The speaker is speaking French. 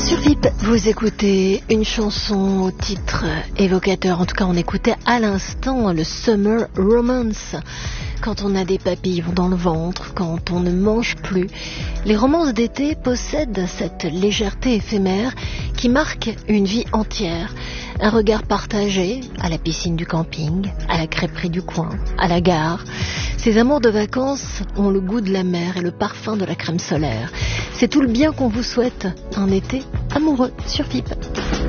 Sur VIP, vous écoutez une chanson au titre évocateur. En tout cas, on écoutait à l'instant le Summer Romance. Quand on a des papillons dans le ventre, quand on ne mange plus, les romances d'été possèdent cette légèreté éphémère qui marque une vie entière. Un regard partagé à la piscine du camping, à la crêperie du coin, à la gare. Ces amours de vacances ont le goût de la mer et le parfum de la crème solaire. C'est tout le bien qu'on vous souhaite un été amoureux sur VIP.